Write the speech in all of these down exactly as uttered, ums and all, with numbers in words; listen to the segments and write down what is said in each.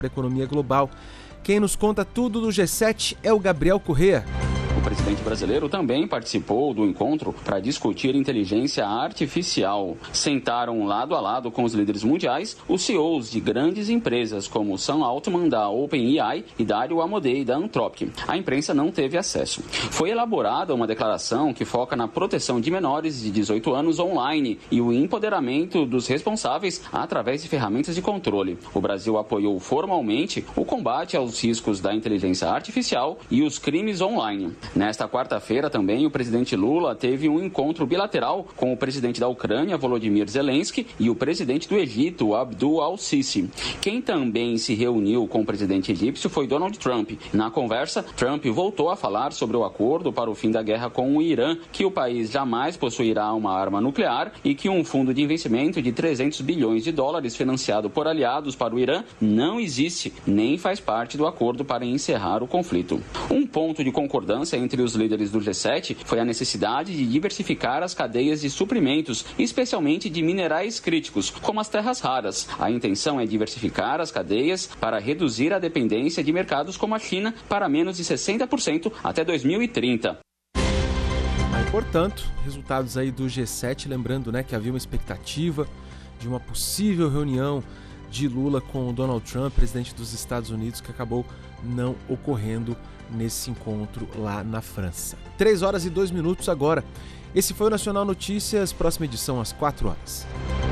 da economia global. Quem nos conta tudo do G sete é o Gabriel Corrêa. O presidente brasileiro também participou do encontro para discutir inteligência artificial. Sentaram lado a lado com os líderes mundiais os C E Os de grandes empresas como Sam Altman da OpenAI e Dario Amodei da Anthropic. A imprensa não teve acesso. Foi elaborada uma declaração que foca na proteção de menores de dezoito anos online e o empoderamento dos responsáveis através de ferramentas de controle. O Brasil apoiou formalmente o combate aos riscos da inteligência artificial e os crimes online. Nesta quarta-feira também, o presidente Lula teve um encontro bilateral com o presidente da Ucrânia, Volodymyr Zelensky, e o presidente do Egito, Abdul al-Sisi. Quem também se reuniu com o presidente egípcio foi Donald Trump. Na conversa, Trump voltou a falar sobre o acordo para o fim da guerra com o Irã, que o país jamais possuirá uma arma nuclear e que um fundo de investimento de trezentos bilhões de dólares financiado por aliados para o Irã não existe, nem faz parte do acordo para encerrar o conflito. Um ponto de concordância entre os líderes do G sete foi a necessidade de diversificar as cadeias de suprimentos, especialmente de minerais críticos, como as terras raras. A intenção é diversificar as cadeias para reduzir a dependência de mercados como a China para menos de sessenta por cento até dois mil e trinta. Aí, portanto, resultados aí do G sete, lembrando, né, que havia uma expectativa de uma possível reunião de Lula com o Donald Trump, presidente dos Estados Unidos, que acabou não ocorrendo nesse encontro lá na França. três horas e dois minutos agora. Esse foi o Nacional Notícias, próxima edição às quatro horas.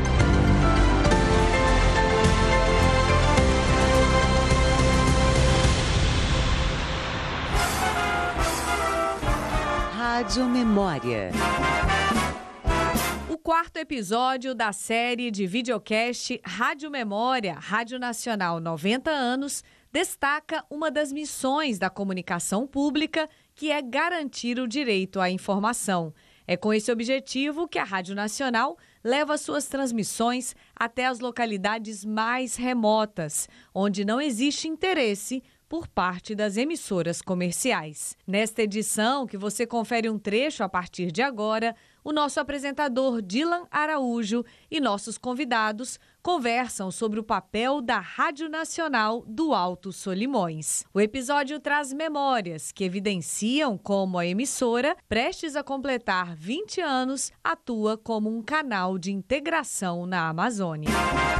Rádio Memória. O quarto episódio da série de videocast Rádio Memória, Rádio Nacional noventa anos, destaca uma das missões da comunicação pública, que é garantir o direito à informação. É com esse objetivo que a Rádio Nacional leva suas transmissões até as localidades mais remotas, onde não existe interesse por parte das emissoras comerciais. Nesta edição, que você confere um trecho a partir de agora, o nosso apresentador Dylan Araújo e nossos convidados conversam sobre o papel da Rádio Nacional do Alto Solimões. O episódio traz memórias que evidenciam como a emissora, prestes a completar vinte anos, atua como um canal de integração na Amazônia.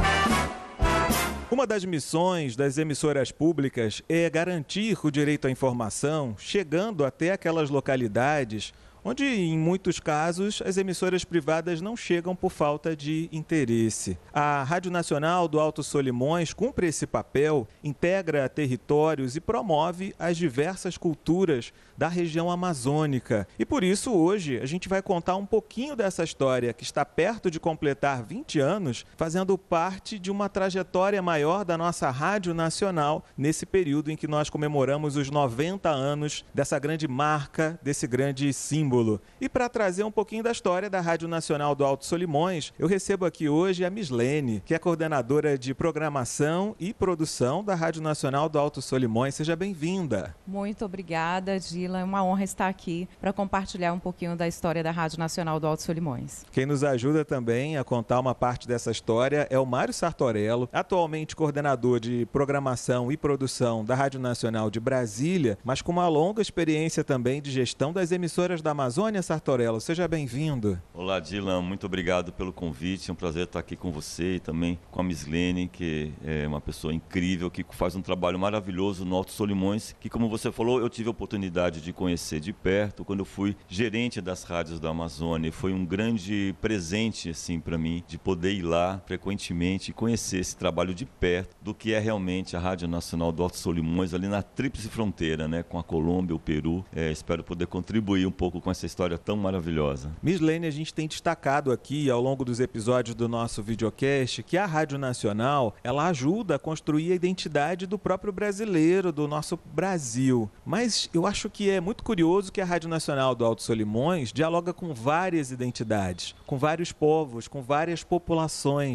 Uma das missões das emissoras públicas é garantir o direito à informação, chegando até aquelas localidades onde, em muitos casos, as emissoras privadas não chegam por falta de interesse. A Rádio Nacional do Alto Solimões cumpre esse papel, integra territórios e promove as diversas culturas da região amazônica. E por isso, hoje, a gente vai contar um pouquinho dessa história, que está perto de completar vinte anos, fazendo parte de uma trajetória maior da nossa Rádio Nacional, nesse período em que nós comemoramos os noventa anos dessa grande marca, desse grande símbolo. E para trazer um pouquinho da história da Rádio Nacional do Alto Solimões, eu recebo aqui hoje a Mislene, que é coordenadora de programação e produção da Rádio Nacional do Alto Solimões. Seja bem-vinda. Muito obrigada, Dylan. É uma honra estar aqui para compartilhar um pouquinho da história da Rádio Nacional do Alto Solimões. Quem nos ajuda também a contar uma parte dessa história é o Mário Sartorello, atualmente coordenador de programação e produção da Rádio Nacional de Brasília, mas com uma longa experiência também de gestão das emissoras da Amazônia. Sartorello, seja bem-vindo. Olá, Dylan, muito obrigado pelo convite, é um prazer estar aqui com você e também com a Mislene, que é uma pessoa incrível, que faz um trabalho maravilhoso no Alto Solimões, que, como você falou, eu tive a oportunidade de conhecer de perto quando eu fui gerente das rádios da Amazônia. Foi um grande presente, assim, para mim, de poder ir lá frequentemente e conhecer esse trabalho de perto do que é realmente a Rádio Nacional do Alto Solimões, ali na tríplice fronteira, né, com a Colômbia, o Peru. É, espero poder contribuir um pouco com essa história tão maravilhosa. Mislene, a gente tem destacado aqui ao longo dos episódios do nosso videocast que a Rádio Nacional, ela ajuda a construir a identidade do próprio brasileiro, do nosso Brasil. Mas eu acho que é muito curioso que a Rádio Nacional do Alto Solimões dialoga com várias identidades, com vários povos, com várias populações.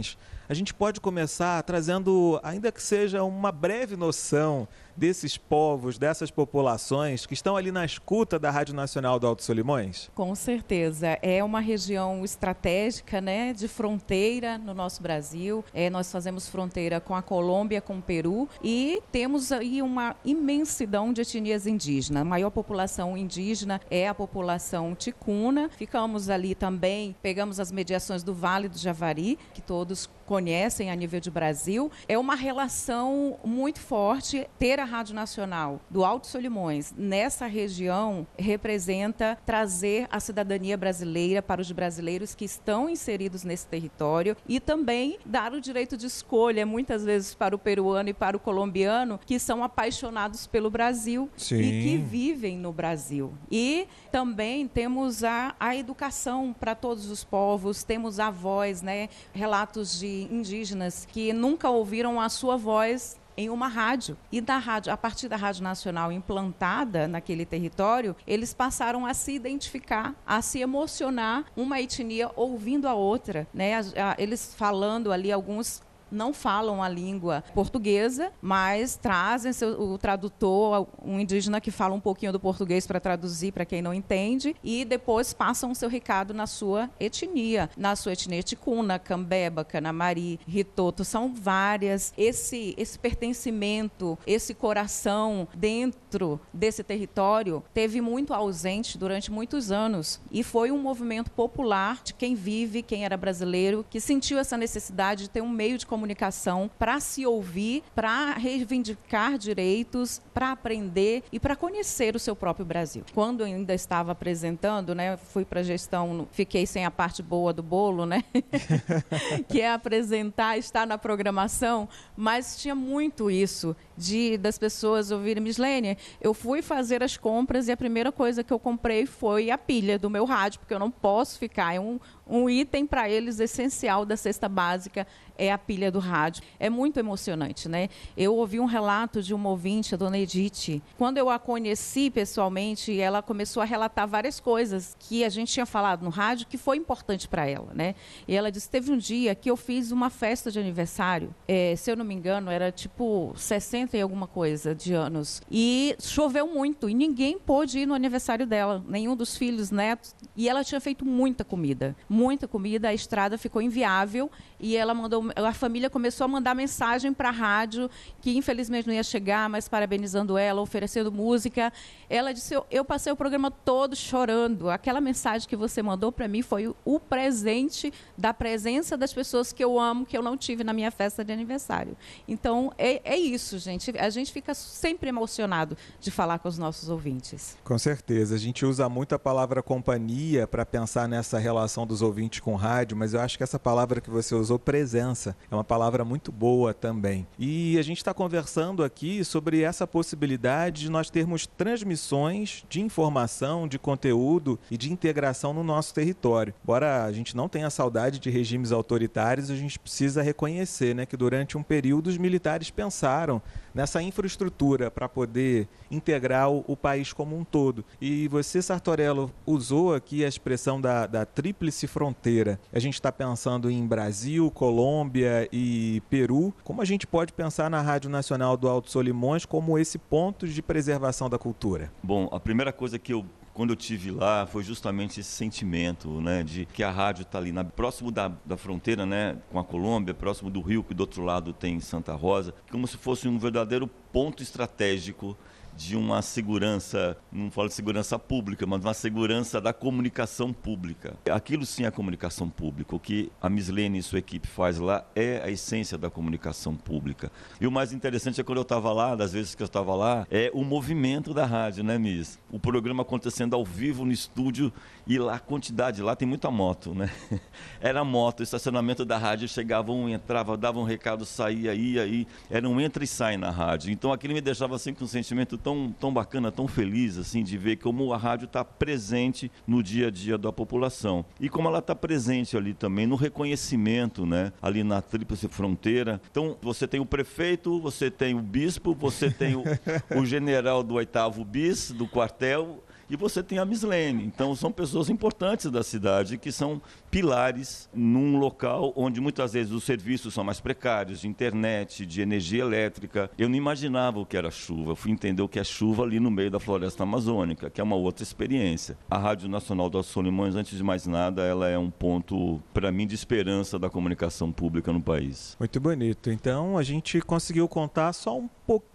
a gente pode começar trazendo, ainda que seja uma breve noção desses povos, dessas populações que estão ali na escuta da Rádio Nacional do Alto Solimões? Com certeza. É uma região estratégica, né, de fronteira no nosso Brasil. É, nós fazemos fronteira com a Colômbia, com o Peru e temos aí uma imensidão de etnias indígenas. A maior população indígena é a população ticuna. Ficamos ali também, pegamos as mediações do Vale do Javari, que todos conhecem a nível de Brasil. É uma relação muito forte. Ter a Rádio Nacional do Alto Solimões nessa região representa trazer a cidadania brasileira para os brasileiros que estão inseridos nesse território e também dar o direito de escolha, muitas vezes para o peruano e para o colombiano, que são apaixonados pelo Brasil. Sim. E que vivem no Brasil. E também temos a, a educação para todos os povos, temos a voz, né, relatos de indígenas que nunca ouviram a sua voz em uma rádio. E da rádio, a partir da Rádio Nacional implantada naquele território, eles passaram a se identificar, a se emocionar, uma etnia ouvindo a outra, né? Eles falando ali, alguns não falam a língua portuguesa, mas trazem seu, o tradutor, um indígena que fala um pouquinho do português para traduzir para quem não entende, e depois passam o seu recado na sua etnia, na sua etnia ticuna, cambeba, canamari, ritoto, são várias. Esse, esse pertencimento, esse coração dentro desse território teve muito ausente durante muitos anos e foi um movimento popular de quem vive, quem era brasileiro, que sentiu essa necessidade de ter um meio de comunicação para se ouvir, para reivindicar direitos, para aprender e para conhecer o seu próprio Brasil. Quando eu ainda estava apresentando, né, fui para a gestão, fiquei sem a parte boa do bolo, né, que é apresentar, estar na programação, mas tinha muito isso de das pessoas ouvirem, Mislene, eu fui fazer as compras e a primeira coisa que eu comprei foi a pilha do meu rádio, porque eu não posso ficar, é um, um item para eles essencial da cesta básica, é a pilha do rádio. É muito emocionante, né? Eu ouvi um relato de uma ouvinte, a dona Edith. Quando eu a conheci pessoalmente, ela começou a relatar várias coisas que a gente tinha falado no rádio que foi importante para ela, né? E ela disse, teve um dia que eu fiz uma festa de aniversário, é, se eu não me engano, era tipo sessenta e alguma coisa de anos. E choveu muito e ninguém pôde ir no aniversário dela, nenhum dos filhos, netos. E ela tinha feito muita comida, muita comida, a estrada ficou inviável e ela mandou, a família começou a mandar mensagem para a rádio, que infelizmente não ia chegar, mas parabenizando ela, oferecendo música. Ela disse, eu, eu passei o programa todo chorando. Aquela mensagem que você mandou para mim foi o, o presente da presença das pessoas que eu amo, que eu não tive na minha festa de aniversário. Então, é, é isso, gente. A gente fica sempre emocionado de falar com os nossos ouvintes. Com certeza. A gente usa muito a palavra companhia para pensar nessa relação dos ouvintes com o rádio, mas eu acho que essa palavra que você usou, presença, é uma palavra muito boa também. E a gente está conversando aqui sobre essa possibilidade de nós termos transmissões de informação, de conteúdo e de integração no nosso território. Embora a gente não tenha saudade de regimes autoritários, a gente precisa reconhecer, né, que durante um período os militares pensaram nessa infraestrutura para poder integrar o, o país como um todo. E você, Sartorello, usou aqui a expressão da, da tríplice fronteira. A gente está pensando em Brasil, Colômbia e Peru. Como a gente pode pensar na Rádio Nacional do Alto Solimões como esse ponto de preservação da cultura? Bom, a primeira coisa que eu quando eu estive lá, foi justamente esse sentimento, né, de que a rádio está ali, na, próximo da, da fronteira, né, com a Colômbia, próximo do rio, que do outro lado tem Santa Rosa, como se fosse um verdadeiro ponto estratégico de uma segurança, não falo de segurança pública, mas uma segurança da comunicação pública. Aquilo sim é a comunicação pública. O que a Mislene e sua equipe faz lá é a essência da comunicação pública. E o mais interessante é quando eu estava lá, das vezes que eu estava lá, é o movimento da rádio, né, Miss? O programa acontecendo ao vivo no estúdio e lá a quantidade, lá tem muita moto, né? Era moto, o estacionamento da rádio, chegava um, entrava, dava um recado, saía, ia, ia. Era um entra e sai na rádio. Então aquilo me deixava assim com um sentimento tão, tão bacana, tão feliz, assim, de ver como a rádio está presente no dia a dia da população. E como ela está presente ali também no reconhecimento, né? Ali na tríplice fronteira. Então, você tem o prefeito, você tem o bispo, você tem o, o general do oitavo bis, do quartel, e você tem a Mislene. Então, são pessoas importantes da cidade que são pilares num local onde muitas vezes os serviços são mais precários, de internet, de energia elétrica. Eu não imaginava o que era chuva. Eu fui entender o que é chuva ali no meio da floresta amazônica, que é uma outra experiência. A Rádio Nacional do Alto Solimões, antes de mais nada, ela é um ponto, para mim, de esperança da comunicação pública no país. Muito bonito. Então, a gente conseguiu contar só um pouquinho